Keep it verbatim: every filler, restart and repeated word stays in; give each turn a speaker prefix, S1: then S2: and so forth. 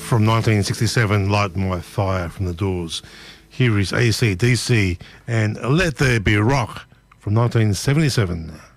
S1: from nineteen sixty-seven, Light My Fire from the Doors. Here is A C D C and Let There Be Rock from nineteen seventy-seven.